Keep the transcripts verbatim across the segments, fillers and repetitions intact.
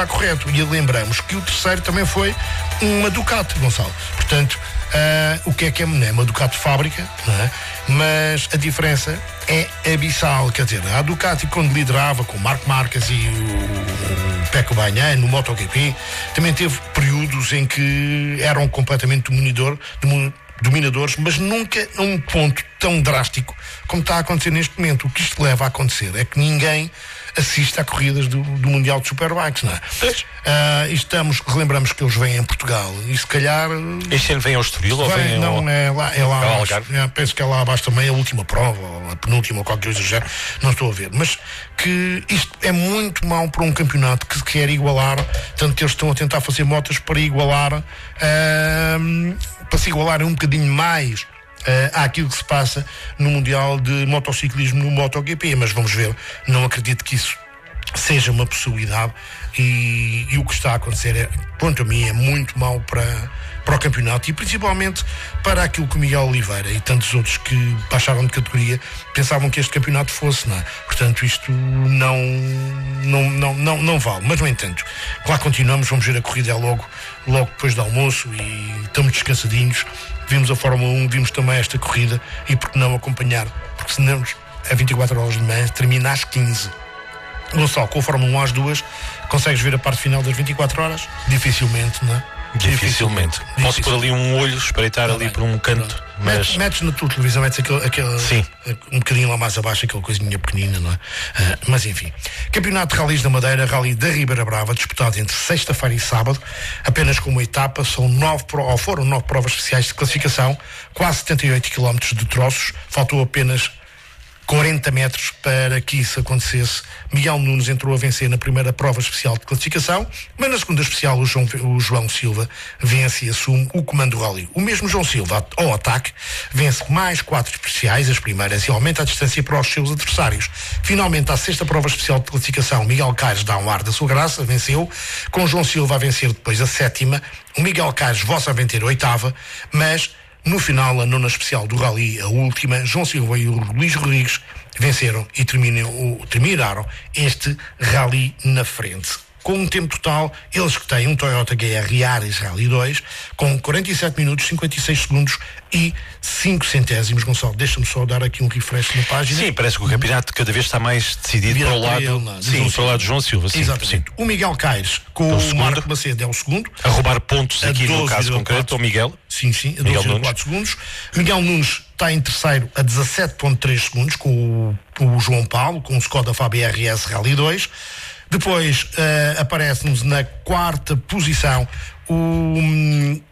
correto. E lembramos que o terceiro também foi uma Ducati, Gonçalo. Portanto, uh, o que é que é, é uma Ducati fábrica, não é? Mas a diferença é abissal. Quer dizer, a Ducati, quando liderava com o Marc Marquez e o, o Pecco Bagnaia no MotoGP, também teve períodos em que eram completamente dominador, dominadores, mas nunca a um ponto tão drástico como está a acontecer neste momento. O que isto leva a acontecer é que ninguém assiste a corridas do, do Mundial de Superbikes, não é? Uh, estamos, relembramos que eles vêm em Portugal e se calhar... Este ano vem ao Estoril ou vem Não, ao... é lá, é lá é abaixo, é, penso que é lá abaixo também a última prova, ou a penúltima, ou qualquer coisa do género, não estou a ver, mas que isto é muito mau para um campeonato que se quer igualar, tanto que eles estão a tentar fazer motas para igualar, uh, para se igualarem um bocadinho mais Uh, àquilo que se passa no Mundial de Motociclismo no MotoGP, mas vamos ver, não acredito que isso seja uma possibilidade e, e o que está a acontecer é, quanto a mim, é muito mau para, para o campeonato e principalmente para aquilo que o Miguel Oliveira e tantos outros que baixaram de categoria pensavam que este campeonato fosse, não é? Portanto, isto não, não, não, não, não vale, mas no entanto, lá continuamos, vamos ver a corrida logo, logo depois do almoço e estamos descansadinhos. Vimos a Fórmula um, vimos também esta corrida e por que não acompanhar? Porque se não, a vinte e quatro horas de manhã termina às quinze. Gonçalo, com a Fórmula um às duas, consegues ver a parte final das vinte e quatro horas? Dificilmente, não é? Dificilmente. Dificilmente. Posso pôr ali um olho, espreitar tá ali bem, por um canto. Pronto. Mas... Metes, metes na tua televisão, metes aquele, aquele Sim. um bocadinho lá mais abaixo, aquela coisinha pequenina, não é? Uh, mas enfim. Campeonato de Rallys da Madeira, Rally da Ribeira Brava, disputado entre sexta-feira e sábado, apenas com uma etapa, são nove, ou foram nove provas especiais de classificação, quase setenta e oito quilómetros de troços, faltou apenas quarenta metros para que isso acontecesse. Miguel Nunes entrou a vencer na primeira prova especial de classificação, mas na segunda especial o João, o João Silva vence e assume o comando do rally. O mesmo João Silva, ao ataque, vence mais quatro especiais, as primeiras, e aumenta a distância para os seus adversários. Finalmente, à sexta prova especial de classificação, Miguel Caires dá um ar da sua graça, venceu, com o João Silva a vencer depois a sétima, o Miguel Caires volta a vencer a oitava, mas no final, a nona especial do Rally, a última, João Silva e o Luís Rodrigues venceram e terminam, terminaram este Rally na frente. Com um tempo total, eles que têm um Toyota G R Yaris Rally dois, com quarenta e sete minutos, cinquenta e seis segundos e cinco centésimos. Gonçalo, deixa-me só dar aqui um refresh na página. Sim, parece que o campeonato cada vez está mais decidido para o lado, ele, não, sim, para o lado de João Silva. Sim, exatamente. Sim. O Miguel Caires com o, o Marco Macedo é o segundo. A roubar pontos aqui no caso concreto, ao Miguel. Sim, sim, a doze vírgula quatro segundos. Miguel Nunes está em terceiro a dezassete vírgula três segundos com o, o João Paulo, com o Skoda Fábio R S Rally dois. Depois uh, aparece-nos na quarta posição o, um,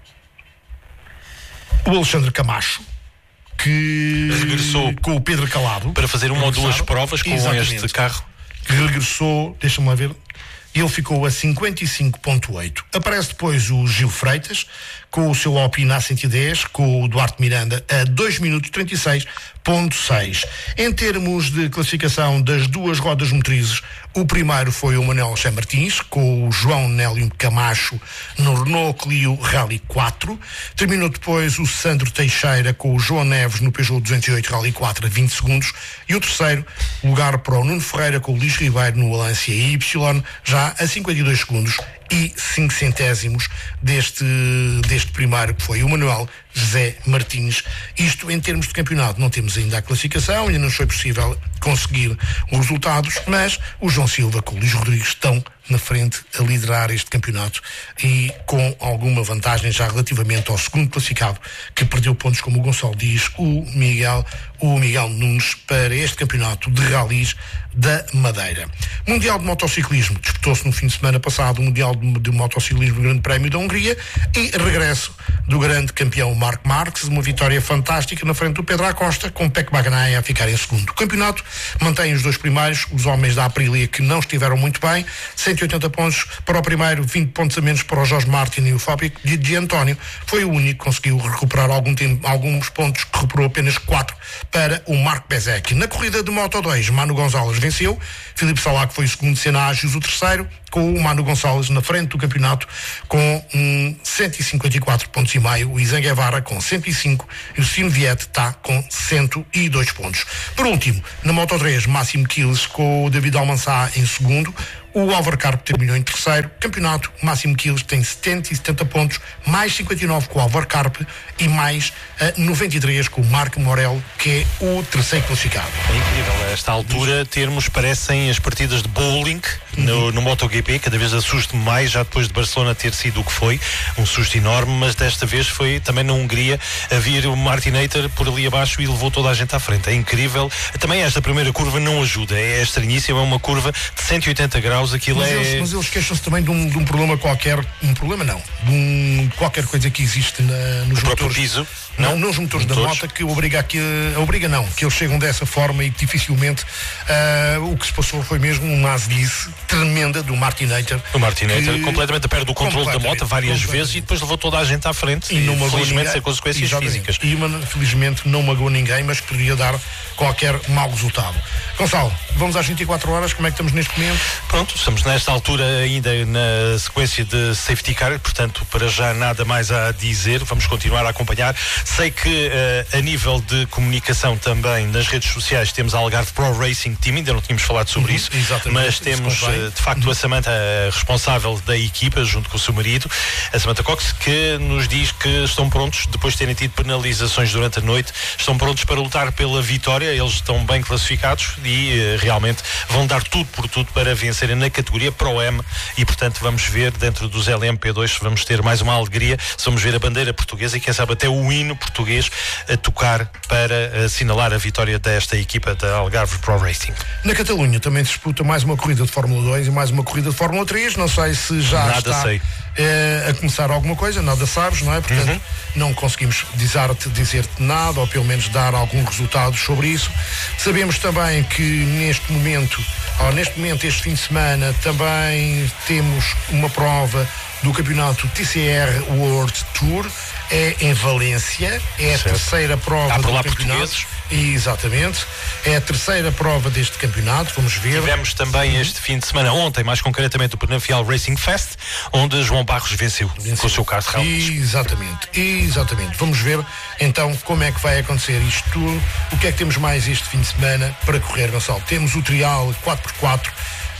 o Alexandre Camacho, que regressou com o Pedro Calado para fazer uma ou duas provas com exatamente, este carro. Que regressou, deixa-me lá ver, ele ficou a cinquenta e cinco vírgula oito. Aparece depois o Gil Freitas com o seu Alpine A cento e dez, com o Duarte Miranda a dois minutos trinta e seis vírgula seis. Em termos de classificação das duas rodas motrizes, o primeiro foi o Manuel Che Martins, com o João Nélio Camacho no Renault Clio Rally quatro. Terminou depois o Sandro Teixeira com o João Neves no Peugeot duzentos e oito Rally quatro a vinte segundos. E o terceiro lugar para o Nuno Ferreira com o Luís Ribeiro no Lancia Y, já a cinquenta e dois segundos e cinco centésimos deste, deste primeiro, que foi o Manuel José Martins. Isto em termos de campeonato, não temos ainda a classificação, ainda não foi possível conseguir os resultados, mas o João Silva com o Luís Rodrigues estão na frente a liderar este campeonato e com alguma vantagem já relativamente ao segundo classificado, que perdeu pontos, como o Gonçalo diz, o Miguel, o Miguel Nunes, para este campeonato de rallies da Madeira. Mundial de Motociclismo, disputou-se no fim de semana passado o Mundial de, de Motociclismo do Grande Prémio da Hungria e regresso do grande campeão Marc Marquez, uma vitória fantástica na frente do Pedro Acosta, com Pecco Bagnaia a ficar em segundo. O campeonato mantém os dois primeiros, os homens da Aprilia, que não estiveram muito bem, cento e oitenta pontos para o primeiro, vinte pontos a menos para o Jorge Martin e o Fábio de, de António. Foi o único que conseguiu recuperar algum tempo, alguns pontos, que recuperou apenas quatro para o Marco Bezecchi. Na corrida de Moto dois, Manu Gonçalves venceu, Filipe Salac foi o segundo, Senna Ágios o terceiro, com o Manu Gonçalves na frente do campeonato com um, cento e cinquenta e quatro pontos e meio, o Izan Guevara com cento e cinco e o Sino Viet está com cento e dois pontos. Por último, na Moto três, Máximo Quiles com o David Almançá em segundo, O Alvarcarpe terminou em terceiro. Campeonato, Máximo Quiles tem setenta e setenta pontos, mais cinquenta e nove com o Alvarcarpe e mais uh, noventa e três com o Marco Morel, que é o terceiro classificado. É incrível, a esta altura termos, parecem as partidas de bowling uhum. no, no MotoGP, cada vez assusto-me mais, já depois de Barcelona ter sido o que foi, um susto enorme, mas desta vez foi também na Hungria a vir o Martinator por ali abaixo e levou toda a gente à frente. É incrível. Também esta primeira curva não ajuda, é estranhíssima, é uma curva de cento e oitenta graus, aquilo mas é... Eles, mas eles queixam-se também de um, de um problema qualquer, um problema não, de um, qualquer coisa que existe na, nos o motores. Piso? Não, nos motores, motores da moto, que obriga a que, obriga não, que eles chegam dessa forma e que dificilmente uh, o que se passou foi mesmo uma asilice tremenda do Martinator. O Martinator que, completamente a perto do controle da moto várias vezes e depois levou toda a gente à frente e, e não felizmente sem consequências físicas. E felizmente não magoou ninguém, mas poderia dar qualquer mau resultado. Gonçalo, vamos às vinte e quatro horas, como é que estamos neste momento? Pronto, estamos nesta altura ainda na sequência de safety car, portanto para já nada mais a dizer, vamos continuar a acompanhar. Sei que uh, a nível de comunicação também nas redes sociais temos a Algarve Pro Racing Team, ainda não tínhamos falado sobre uhum, isso, mas temos uh, de facto uhum. a Samantha uh, responsável da equipa, junto com o seu marido, a Samantha Cox, que nos diz que estão prontos, depois de terem tido penalizações durante a noite, estão prontos para lutar pela vitória, eles estão bem classificados e uh, realmente vão dar tudo por tudo para vencerem na categoria Pro M e portanto vamos ver dentro dos L M P dois, vamos ter mais uma alegria, vamos ver a bandeira portuguesa e quem sabe até o hino português a tocar para assinalar a vitória desta equipa da Algarve Pro Racing. Na Catalunha também se disputa mais uma corrida de Fórmula dois e mais uma corrida de Fórmula três, não sei se já nada está sei. Eh, a começar alguma coisa, nada sabes, não é? Portanto, uhum. não conseguimos dizer-te, dizer-te nada, ou pelo menos dar algum resultado sobre isso. Sabemos também que neste momento, ou neste momento, este fim de semana, também temos uma prova do campeonato T C R World Tour, é em Valência, é a certo. terceira prova Há por do lá campeonato. Portugueses. Exatamente, é a terceira prova deste campeonato, vamos ver. Tivemos também uhum. este fim de semana, ontem mais concretamente, o Penafiel Racing Fest, onde João Barros venceu, venceu. com o seu carro Rallys. Exatamente, exatamente. Vamos ver então como é que vai acontecer isto tudo, o que é que temos mais este fim de semana para correr, Gonçalo. Temos o trial quatro por quatro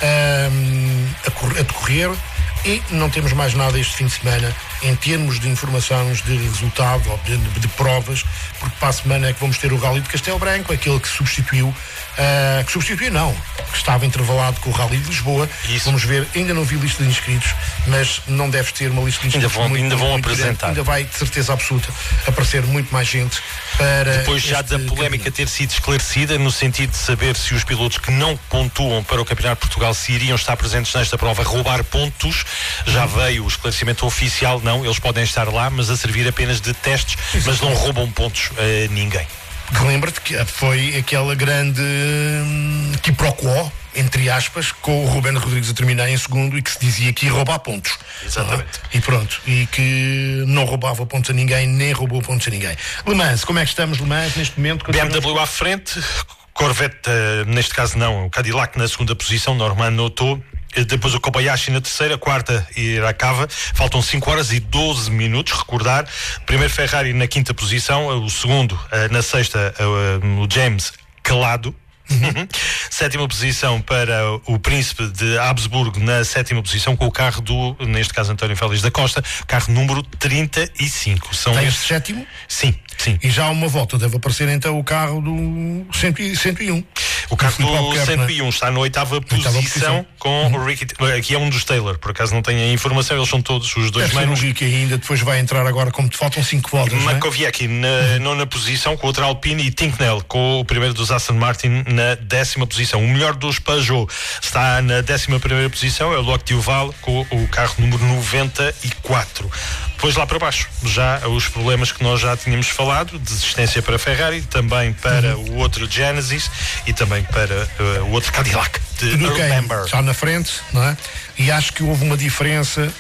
um, a, cor- a decorrer e não temos mais nada este fim de semana em termos de informações de resultado ou de, de, de provas, porque para a semana é que vamos ter o Rally de Castelo Branco, aquele que substituiu, uh, que substituiu não, que estava intervalado com o Rally de Lisboa. Isso. Vamos ver, ainda não vi lista de inscritos, mas não deve ter uma lista de inscritos. Ainda vão, muito, ainda vão muito apresentar. Grande. Ainda vai, de certeza absoluta, aparecer muito mais gente para. Depois já da polémica campeonato. ter sido esclarecida, no sentido de saber se os pilotos que não pontuam para o Campeonato de Portugal se iriam estar presentes nesta prova roubar pontos, já hum. veio o esclarecimento oficial. Não, eles podem estar lá, mas a servir apenas de testes, Exatamente. mas não roubam pontos a ninguém. Lembra-te que foi aquela grande hum, quiproquó, entre aspas, com o Ruben Rodrigues a terminar em segundo e que se dizia que ia roubar pontos. Exatamente. Ah, e pronto, e que não roubava pontos a ninguém, nem roubou pontos a ninguém. Le Mans, como é que estamos, Le Mans, neste momento? B M W à frente, Corvette, neste caso não, o Cadillac na segunda posição, Norman Noto. Depois o Kobayashi na terceira, quarta Irakava, faltam cinco horas e doze minutos, recordar, primeiro Ferrari na quinta posição, o segundo na sexta o James Calado. Uhum. Sétima posição para o Príncipe de Habsburgo, na sétima posição, com o carro do, neste caso, António Félix da Costa, carro número trinta e cinco. São Tem estes... este sétimo? Sim, sim. E já há uma volta deve aparecer então o carro do cento e um. O carro do cento e um está na oitava posição, posição. com uhum. o Ricky. Aqui é um dos Taylor, por acaso não tenho a informação, eles são todos os dois meios. O Ricky ainda depois vai entrar agora, como te faltam cinco voltas. Makowiecki na uhum. nona posição com outro Alpine e Tinknell com o primeiro dos Aston Martin na décima posição. O melhor dos Peugeot está na décima primeira posição, é o Loc Duval com o carro número noventa e quatro. Depois lá para baixo, já os problemas que nós já tínhamos falado, desistência para a Ferrari, também para uhum. o outro Genesis e também para uh, o outro Cadillac de November. Já na frente, não é? E acho que houve uma diferença.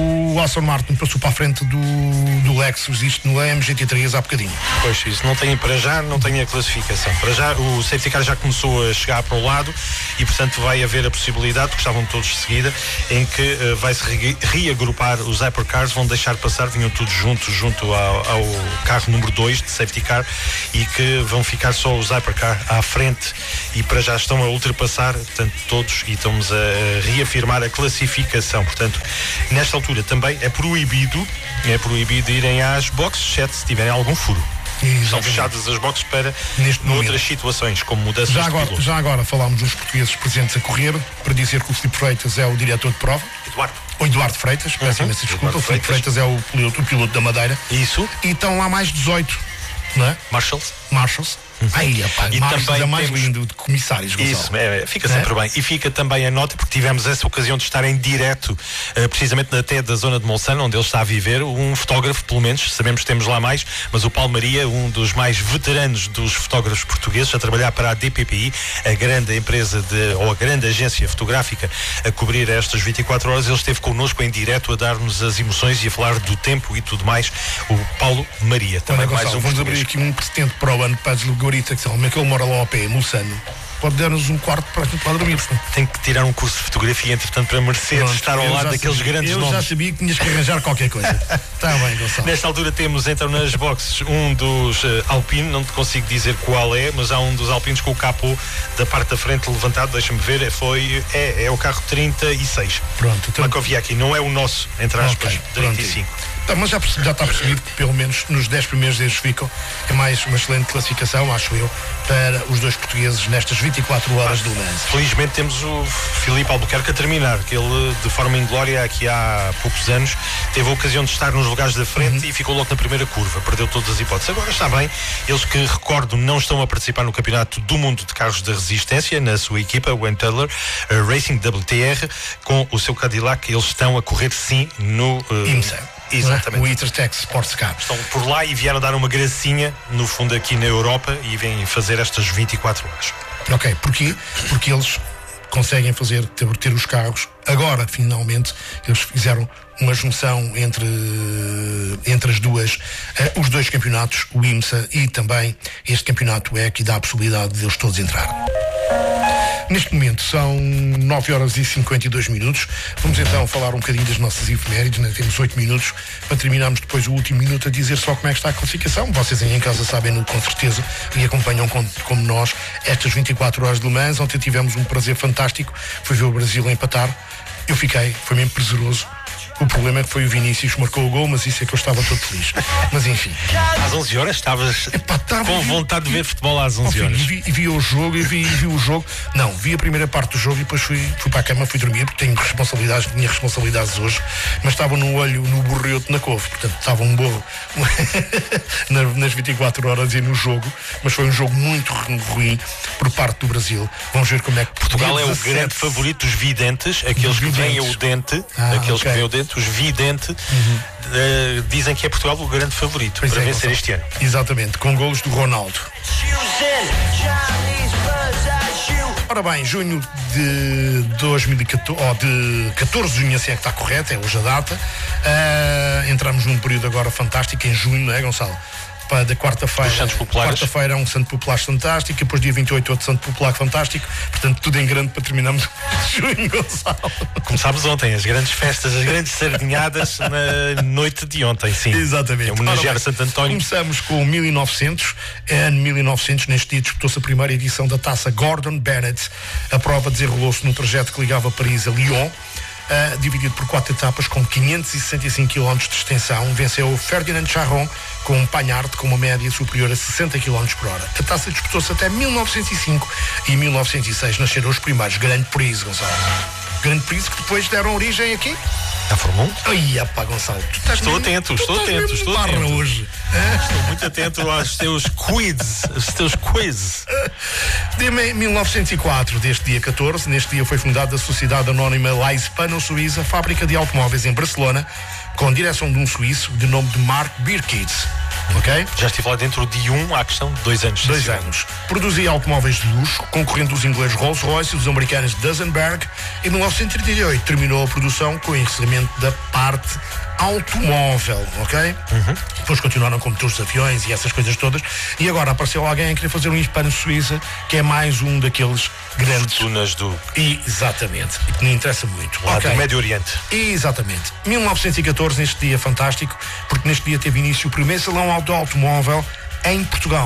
O Aston Martin passou para a frente do, do Lexus, isto no M G T três há bocadinho. Pois, isso não tem para já, não tem a classificação. Para já o safety car já começou a chegar para o lado e portanto vai haver a possibilidade, porque estavam todos de seguida, em que uh, vai-se re- reagrupar os hypercars, vão deixar passar, vinham todos juntos junto ao, ao carro número dois de safety car e que vão ficar só os hypercar à frente e para já estão a ultrapassar, portanto portanto, todos, e estamos a reafirmar a classificação. Portanto, nesta altura também é proibido, é proibido irem às boxes, exceto se tiverem algum furo. Exatamente. São fechadas as boxes para Neste noutras situações, como mudanças já de agora, piloto. já agora falámos dos portugueses presentes a correr, para dizer que o Filipe Freitas é o diretor de prova. Eduardo. O Eduardo Freitas, peço imensa desculpa, o Filipe Freitas é o piloto, o piloto da Madeira. Isso. E estão lá mais dezoito, não é? Marshalls. Marshalls. Uhum. Ai, rapaz, e Marshalls também é mais temos... lindo de comissários, Gonçalo. Isso, é, fica sempre é? bem. E fica também a nota, porque tivemos essa ocasião de estar em direto, uh, precisamente até da zona de Monsanto, onde ele está a viver, um fotógrafo, pelo menos, sabemos que temos lá mais, mas o Paulo Maria, um dos mais veteranos dos fotógrafos portugueses, a trabalhar para a D P P I, a grande empresa, de, ou a grande agência fotográfica, a cobrir estas vinte e quatro horas, ele esteve connosco em direto a dar-nos as emoções e a falar do tempo e tudo mais. O Paulo Maria, também Olha, mais Gonçalo, um vamos português. abrir aqui um precedente para o ano para a Gorita, que como é que ele mora lá ao pé, em Mulsanno. Pode dar-nos um quarto para, para dormir. Tem que tirar um curso de fotografia, entretanto, para merecer Pronto, estar ao lado daqueles sabia, grandes eu nomes. Eu já sabia que tinhas que arranjar qualquer coisa. Está bem, Gonçalo. Nesta altura temos então nas boxes um dos uh, Alpine, não te consigo dizer qual é, mas há um dos Alpines com o capô da parte da frente levantado, deixa-me ver, foi, é, é o carro trinta e seis. Pronto. Então... Makoviaki, não é o nosso, entre aspas, okay, trinta e cinco. Tá, mas já, já está percebido que pelo menos nos dez primeiros deles ficam. É mais uma excelente classificação, acho eu, para os dois portugueses nestas vinte e quatro horas do Lance. Felizmente temos o Filipe Albuquerque a terminar, que ele, de forma inglória, aqui há poucos anos, teve a ocasião de estar nos lugares da frente uhum. e ficou logo na primeira curva, perdeu todas as hipóteses. Agora está bem, eles que, recordo, não estão a participar no Campeonato do Mundo de Carros de Resistência, na sua equipa, o Taylor Racing W T R, com o seu Cadillac, eles estão a correr sim no... Uh, IMSA. Exatamente. O Intertech Sports Car. Estão por lá e vieram dar uma gracinha, no fundo, aqui na Europa e vêm fazer estas vinte e quatro horas. Ok, porquê? Porque eles conseguem fazer, ter, ter os carros. Agora, finalmente, eles fizeram uma junção entre, entre as duas, uh, os dois campeonatos, o IMSA e também este campeonato é que dá a possibilidade de eles todos entrar. Neste momento são nove horas e cinquenta e dois minutos. Vamos então falar um bocadinho das nossas efemérides, né? Temos oito minutos para terminarmos depois o último minuto a dizer só como é que está a classificação. Vocês aí em casa sabem-no com certeza e acompanham com, como nós estas vinte e quatro horas de Le Mans. Ontem tivemos um prazer fantástico, foi ver o Brasil empatar. Eu fiquei, foi mesmo prazeroso. O problema é que foi o Vinícius que marcou o gol, mas isso é que eu estava todo feliz. Mas enfim. Às onze horas estavas Epá, tava, com vontade vi, de ver futebol às onze horas. E vi, vi o jogo, e vi, vi o jogo. Não, vi a primeira parte do jogo e depois fui, fui para a cama, fui dormir, porque tenho responsabilidades, tinha responsabilidades hoje, mas estava no olho, no borrioto na couve. Portanto, estava um borro nas vinte e quatro horas e no jogo, mas foi um jogo muito ruim por parte do Brasil. Vamos ver como é que Portugal é o grande favorito dos videntes, aqueles que veem o dente, ah, aqueles okay. que veem o dente, os videntes, uhum. uh, dizem que é Portugal o grande favorito pois para é, vencer este ano. Exatamente, com golos do Ronaldo. Ora bem, junho de dois mil e catorze, oh, de catorze de junho, assim é que está correto, é hoje a data. Uh, entramos num período agora fantástico em junho, não é, Gonçalo? Para da quarta-feira. Quarta-feira é um Santo Popular fantástico, depois dia vinte e oito outro Santo Popular fantástico, portanto tudo em grande para terminarmos junho, Gonçalo. Começámos ontem, as grandes festas, as grandes sardinhadas na noite de ontem, sim. Exatamente. É homenagear a Santo António. Começamos com mil e novecentos, ano mil e novecentos, neste dia disputou-se a primeira edição da Taça Gordon Bennett. A prova desenrolou-se no trajeto que ligava Paris a Lyon. Uh, dividido por quatro etapas com quinhentos e sessenta e cinco quilómetros de extensão, venceu Ferdinand Charron com um Pagnard com uma média superior a sessenta quilómetros por hora. A taça disputou-se até mil novecentos e cinco e em mil novecentos e seis nasceram os primeiros Grand Prix, Gonçalo. Grand Prix que depois deram origem aqui à Fórmula um. Ai, apá, Gonçalo, tu estás Estou mesmo, atento, tu estou atento, estou atento. Hoje. Estou muito atento aos teus quizzes, aos teus quizzes. De mil novecentos e quatro, deste dia catorze, neste dia foi fundada a Sociedade Anónima La Hispano-Suíça, fábrica de automóveis em Barcelona, com direção de um suíço de nome de Mark Birkitz. Ok? Já estive lá dentro de um, há questão de dois anos. Dois anos. Produzia automóveis de luxo, concorrendo dos ingleses Rolls-Royce e dos americanos Duesenberg. Em mil novecentos e trinta e oito terminou a produção com o encerramento da parte automóvel, ok? Uhum. Depois continuaram com motores de aviões e essas coisas todas. E agora apareceu alguém a querer fazer um hispano-suíça, que é mais um daqueles grandes... Fortunas do... E, exatamente. E que me interessa muito. Lá okay. do Médio Oriente. Exatamente. mil novecentos e catorze, neste dia fantástico, porque neste dia teve início o primeiro salão auto automóvel em Portugal.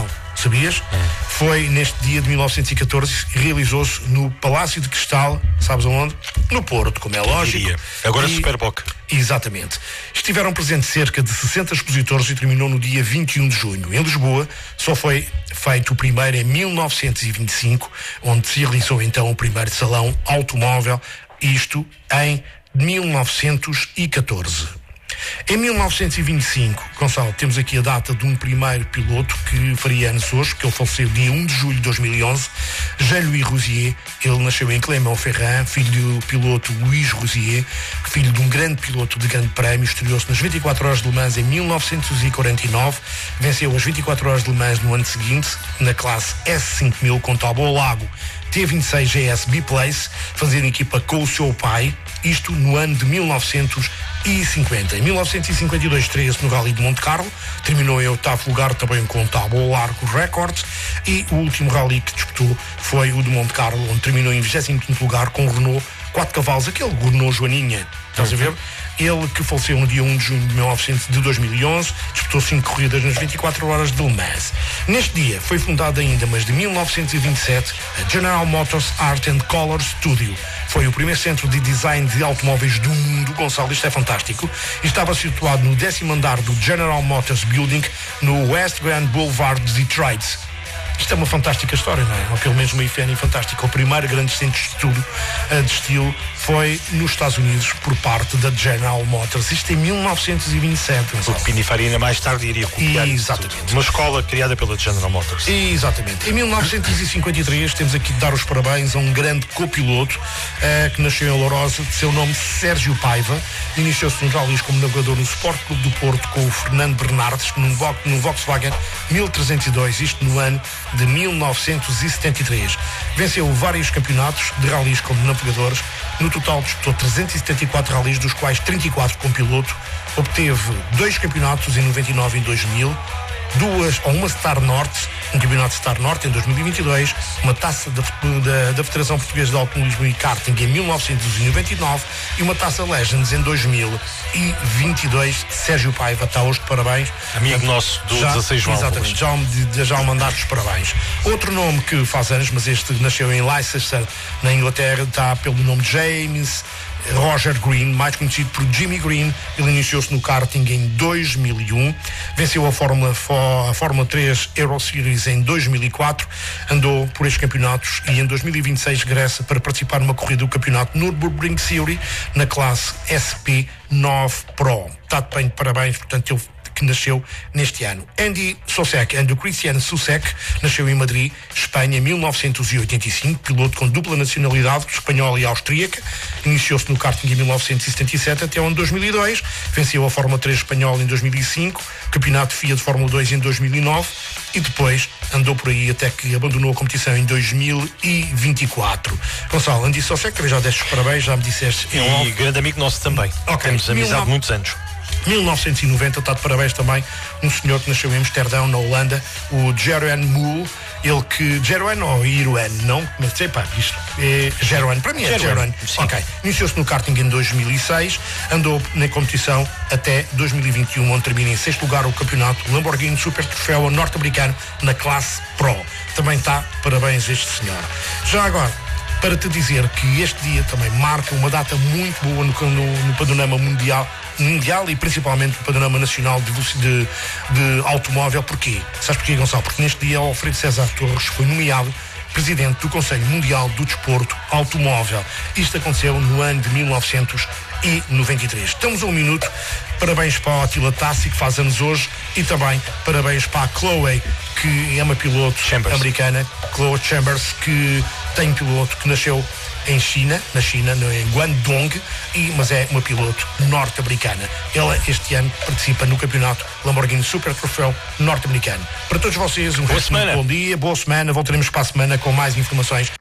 sabias? Foi neste dia de mil novecentos e catorze e realizou-se no Palácio de Cristal, sabes aonde? No Porto, como é lógico. Diria. Agora e... Superboc. Exatamente. Estiveram presentes cerca de sessenta expositores e terminou no dia vinte e um de junho. Em Lisboa, só foi feito o primeiro em mil novecentos e vinte e cinco, onde se realizou então o primeiro salão automóvel, isto em mil novecentos e catorze. Em mil novecentos e vinte e cinco, Gonçalo, temos aqui a data de um primeiro piloto que faria anos hoje, que ele faleceu dia um de julho de dois mil e onze, Jean-Louis Rousier. Ele nasceu em Clermont-Ferrand, filho do piloto Louis Rousier, filho de um grande piloto de grande prémio, estreou-se nas vinte e quatro horas de Le Mans em mil novecentos e quarenta e nove, venceu as vinte e quatro horas de Le Mans no ano seguinte, na classe S cinco mil com Tabo Lago T vinte e seis G S B-Place, fazendo equipa com o seu pai, isto no ano de mil novecentos e cinquenta. Em mil novecentos e cinquenta e dois estreia-se no Rally de Monte Carlo, terminou em oitavo lugar também com Tabo Largo Records, e o último rally que disputou foi o de Monte Carlo, onde terminou em vigésimo quinto lugar com o Renault quatro cavalos, aquele Renault Joaninha, estás a ver? Ele que faleceu no dia um de junho de mil e novecentos de dois mil e onze, disputou cinco corridas nas vinte e quatro horas de Le Mans. Neste dia foi fundado ainda, mas de mil novecentos e vinte e sete, a General Motors Art and Color Studio. Foi o primeiro centro de design de automóveis do mundo, Gonçalo, isto é fantástico, e estava situado no décimo andar do General Motors Building, no West Grand Boulevard de Detroit. Isto é uma fantástica história, não é? Ou pelo menos uma efênia fantástica. O primeiro grande centro de estudo uh, de estilo foi nos Estados Unidos por parte da General Motors. Isto em mil novecentos e vinte e sete. O que Pininfarina mais tarde iria copiar. Exatamente. Uma escola criada pela General Motors. Exatamente. Em mil novecentos e cinquenta e três temos aqui de dar os parabéns a um grande copiloto uh, que nasceu em Lourosa, de seu nome Sérgio Paiva. Iniciou-se nos rallies como navegador no Sport Clube do Porto com o Fernando Bernardes no, no Volkswagen mil trezentos e dois, isto no ano de mil novecentos e setenta e três. Venceu vários campeonatos de rallies como navegadores. No total disputou trezentos e setenta e quatro rallies, dos quais trinta e quatro com piloto. Obteve dois campeonatos em noventa e nove e em dois mil, duas ou uma Star Norte, um campeonato Star Norte em dois mil e vinte e dois, uma taça da, da, da Federação Portuguesa de Automobilismo e Karting em mil novecentos e noventa e nove e uma taça Legends em dois mil e vinte e dois. Sérgio Paiva está hoje de parabéns. Amigo Portanto, nosso do já, dezasseis válvulas. Exatamente, já, já ao mandar os parabéns. Outro nome que faz anos, mas este nasceu em Leicester, na Inglaterra, está pelo nome James Roger Green, mais conhecido por Jimmy Green. Ele iniciou-se no karting em dois mil e um, venceu a Fórmula, a Fórmula três Euro Series em dois mil e quatro, andou por estes campeonatos e em dois mil e vinte e seis regressa para participar numa corrida do campeonato Nürburgring Series na classe S P nove Pro. Está de bem de parabéns, portanto, ele que nasceu neste ano. Andy Soucek, Andy Cristiano Soucek, nasceu em Madrid, Espanha, em mil novecentos e oitenta e cinco, piloto com dupla nacionalidade, espanhola e austríaca. Iniciou-se no karting em mil novecentos e setenta e sete até o ano dois mil e dois, venceu a Fórmula três espanhola em dois mil e cinco, campeonato F I A de Fórmula dois em dois mil e nove e depois andou por aí até que abandonou a competição em dois mil e vinte e quatro. Gonçalo, Andy Soucek, também já deste os parabéns, já me disseste. E um grande amigo nosso também. Okay. Temos amizade há muitos anos. mil novecentos e noventa, está de parabéns também um senhor que nasceu em Amsterdão, na Holanda, o Jeroen Moel. Ele que... Jeroen ou Iruan, não? Mas sei pá, isto é Jeroen, para mim é Jeroen. Ok. Iniciou-se no karting em dois mil e seis, andou na competição até dois mil e vinte e um, onde termina em sexto lugar o campeonato Lamborghini Super Troféu norte-americano na classe Pro. Também está, parabéns a este senhor. Já agora, para te dizer que este dia também marca uma data muito boa no, no, no panorama mundial, mundial e principalmente no panorama nacional de, de, de automóvel. Porquê? Sabes porquê, Gonçalo? Porque neste dia Alfredo César Torres foi nomeado presidente do Conselho Mundial do Desporto Automóvel. Isto aconteceu no ano de mil novecentos e noventa e três. Estamos a um minuto. Parabéns para a Attila Tassi, que faz anos hoje, e também parabéns para a Chloe, que é uma piloto Chambers. americana, Chloe Chambers, que tem um piloto que nasceu em China, na China, em Guangdong, e, mas é uma piloto norte-americana. Ela este ano participa no campeonato Lamborghini Super Troféu norte-americano. Para todos vocês, um resto de bom dia, boa semana, voltaremos para a semana com mais informações.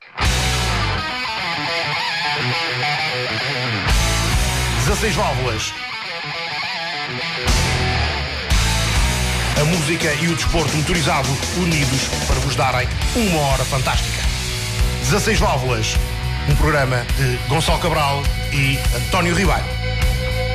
dezasseis válvulas. A música e o desporto motorizado unidos para vos darem uma hora fantástica. dezasseis válvulas. Um programa de Gonçalo Cabral e António Ribeiro.